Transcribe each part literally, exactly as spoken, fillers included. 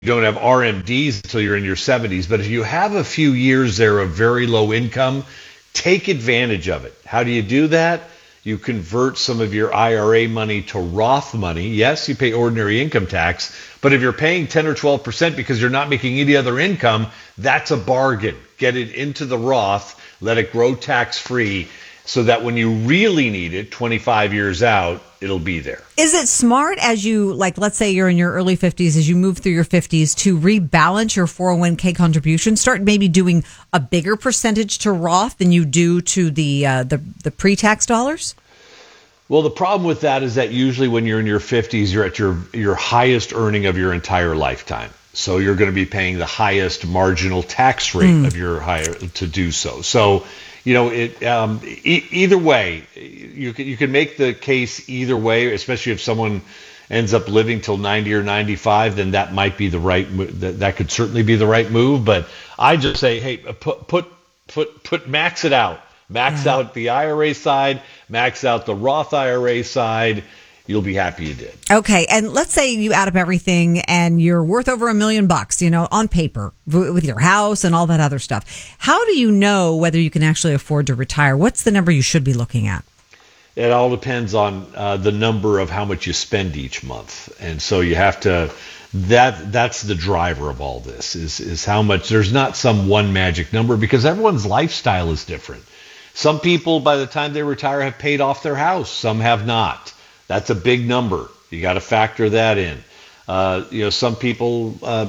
don't have R M Ds until you're in your seventies. But if you have a few years there of very low income, take advantage of it. How do you do that? You convert some of your I R A money to Roth money. Yes, you pay ordinary income tax, but if you're paying ten or twelve percent because you're not making any other income, that's a bargain. Get it into the Roth, let it grow tax-free, so that when you really need it, twenty-five years out, it'll be there. Is it smart as you, like, let's say you're in your early fifties, as you move through your fifties, to rebalance your four oh one k contribution? Start maybe doing a bigger percentage to Roth than you do to the uh, the, the pre-tax dollars? Well, the problem with that is that usually when you're in your fifties, you're at your, your highest earning of your entire lifetime. So you're going to be paying the highest marginal tax rate mm. of your higher to do so. So, you know, it um, e- either way, you can, you can make the case either way, especially if someone ends up living till ninety or ninety-five, then that might be the right move. That, that could certainly be the right move. But I just say, hey, put put put put max it out. Max yeah. out the I R A side, max out the Roth I R A side. You'll be happy you did. Okay, and let's say you add up everything and you're worth over a million bucks, you know, on paper with your house and all that other stuff. How do you know whether you can actually afford to retire? What's the number you should be looking at? It all depends on uh, the number of how much you spend each month. And so you have to, that that's the driver of all this, is, is how much. There's not some one magic number because everyone's lifestyle is different. Some people, by the time they retire, have paid off their house. Some have not. That's a big number. You got to factor that in. Uh, you know, some people uh,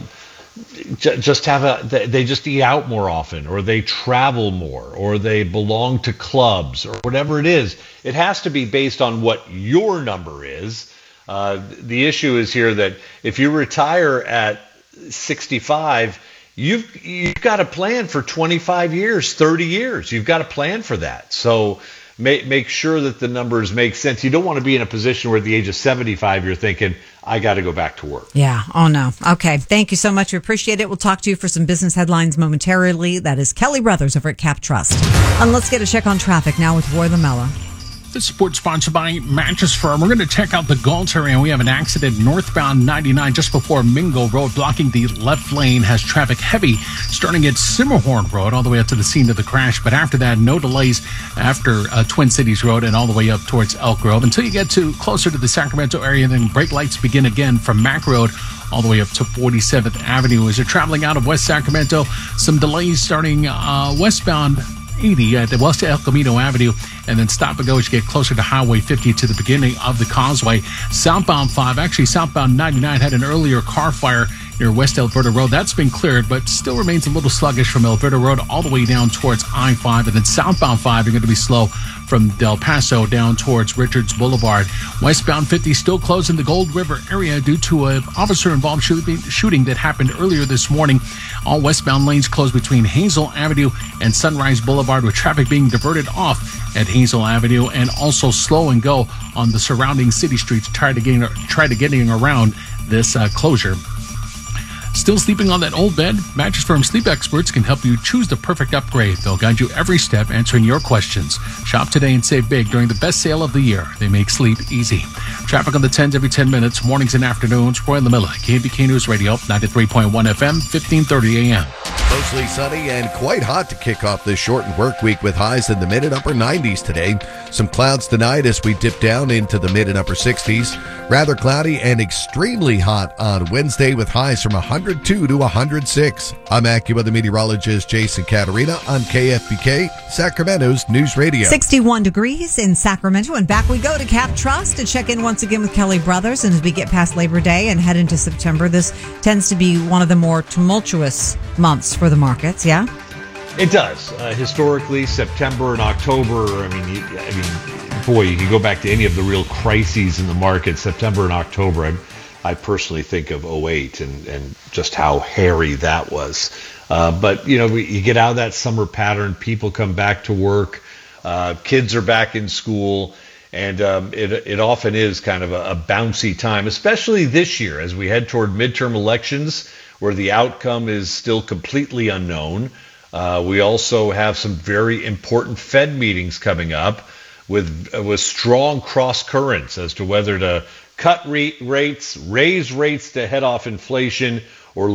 j- just have a, they just eat out more often, or they travel more, or they belong to clubs, or whatever it is. It has to be based on what your number is. Uh, the issue is here that if you retire at sixty-five, you've you've got a plan for twenty-five years, thirty years. You've got a plan for that. So Make, make sure that the numbers make sense. You don't want to be in a position where at the age of seventy-five, you're thinking, I got to go back to work. Yeah. Oh, no. Okay. Thank you so much. We appreciate it. We'll talk to you for some business headlines momentarily. That is Kelly Brothers over at Cap Trust. And let's get a check on traffic now with Roy Lamella. This report sponsored by Mattress Firm. We're going to check out the Galt area, and we have an accident northbound ninety-nine just before Mingo Road, blocking the left lane, has traffic heavy starting at Simmerhorn Road all the way up to the scene of the crash. But after that, no delays after uh, Twin Cities Road and all the way up towards Elk Grove until you get to closer to the Sacramento area. Then brake lights begin again from Mack Road all the way up to forty-seventh Avenue. As you're traveling out of West Sacramento, some delays starting uh, westbound eighty at the West El Camino Avenue, and then stop and go as you get closer to Highway fifty to the beginning of the causeway. Southbound five, actually southbound ninety-nine had an earlier car fire near West Alberta Road. That's been cleared, but still remains a little sluggish from Alberta Road all the way down towards I five. And then southbound five, you're going to be slow from Del Paso down towards Richards Boulevard. Westbound fifty still closed in the Gold River area due to an officer-involved shooting that happened earlier this morning. All westbound lanes closed between Hazel Avenue and Sunrise Boulevard, with traffic being diverted off at Hazel Avenue, and also slow and go on the surrounding city streets to try to getting, try to getting around this uh, closure. Still sleeping on that old bed? Mattress Firm sleep experts can help you choose the perfect upgrade. They'll guide you every step, answering your questions. Shop today and save big during the best sale of the year. They make sleep easy. Traffic on the tens every ten minutes, mornings and afternoons. Roy Lamilla, K B K News Radio, ninety-three point one F M, fifteen thirty A M. Mostly sunny and quite hot to kick off this shortened work week, with highs in the mid and upper nineties today. Some clouds tonight as we dip down into the mid and upper sixties. Rather cloudy and extremely hot on Wednesday, with highs from one hundred two to one hundred six. I'm AccuWeather meteorologist Jason Caterina on K F B K, Sacramento's News Radio. sixty-one degrees in Sacramento, and back we go to Cap Trust to check in once again with Kelly Brothers. And as we get past Labor Day and head into September, this tends to be one of the more tumultuous months for the markets, yeah? It does. Uh, historically, September and October, I mean, you, I mean, boy, you can go back to any of the real crises in the market. September and October, I, I personally think of oh eight and, and just how hairy that was. Uh, but, you know, we, you get out of that summer pattern, people come back to work, uh, kids are back in school, and um, it, it often is kind of a, a bouncy time, especially this year as we head toward midterm elections, where the outcome is still completely unknown. Uh, we also have some very important Fed meetings coming up with uh, with strong cross currents as to whether to cut re- rates, raise rates to head off inflation,